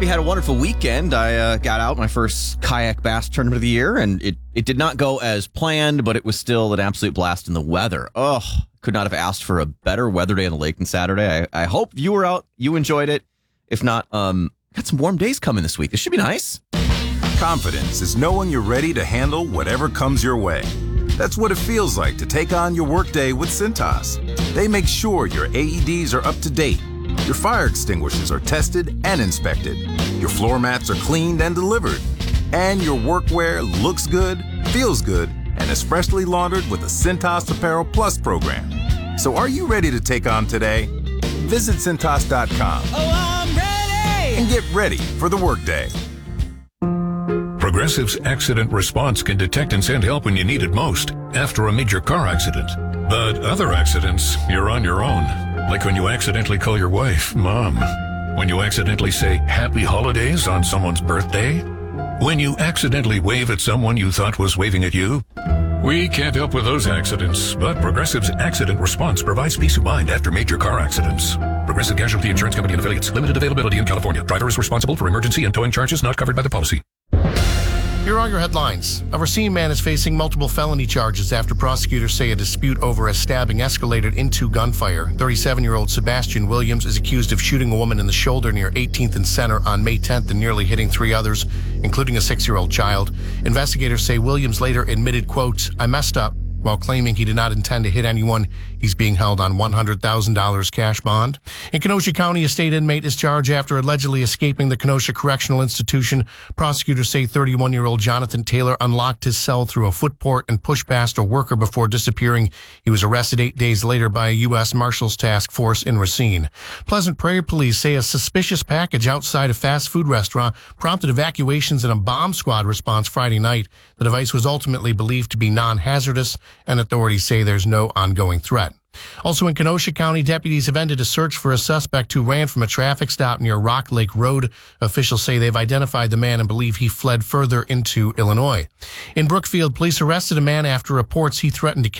We had a wonderful weekend. I got out my first kayak bass tournament of the year, and it did not go as planned, but it was still an absolute blast in the weather. Oh, could not have asked for a better weather day on the lake than Saturday. I hope you were out, you enjoyed it. If not, got some warm days coming this week. This should be nice. Confidence is knowing you're ready to handle whatever comes your way. That's what it feels like to take on your workday with Cintas. They make sure your AEDs are up to date, your fire extinguishers are tested and inspected, your floor mats are cleaned and delivered, and your workwear looks good, feels good, and is freshly laundered with the Cintas Apparel Plus program. So are you ready to take on today? Visit Cintas.com. Oh, I'm ready! And get ready for the workday. Progressive's accident response can detect and send help when you need it most after a major car accident. But other accidents, you're on your own. Like when you accidentally call your wife Mom. When you accidentally say Happy Holidays on someone's birthday. When you accidentally wave at someone you thought was waving at you. We can't help with those accidents, but Progressive's accident response provides peace of mind after major car accidents. Progressive Casualty Insurance Company and Affiliates. Limited availability in California. Driver is responsible for emergency and towing charges not covered by the policy. Here are your headlines. A Racine man is facing multiple felony charges after prosecutors say a dispute over a stabbing escalated into gunfire. 37-year-old Sebastian Williams is accused of shooting a woman in the shoulder near 18th and Center on May 10th and nearly hitting 3 others, including a 6-year-old child. Investigators say Williams later admitted, quote, "I messed up," while claiming he did not intend to hit anyone. He's being held on $100,000 cash bond. In Kenosha County, a state inmate is charged after allegedly escaping the Kenosha Correctional Institution. Prosecutors say 31-year-old Jonathan Taylor unlocked his cell through a foot port and pushed past a worker before disappearing. He was arrested 8 days later by a U.S. Marshals Task Force in Racine. Pleasant Prairie police say a suspicious package outside a fast food restaurant prompted evacuations and a bomb squad response Friday night. The device was ultimately believed to be non-hazardous, and authorities say there's no ongoing threat. Also in Kenosha County, deputies have ended a search for a suspect who ran from a traffic stop near Rock Lake Road. Officials say they've identified the man and believe he fled further into Illinois. In Brookfield, police arrested a man after reports he threatened to kill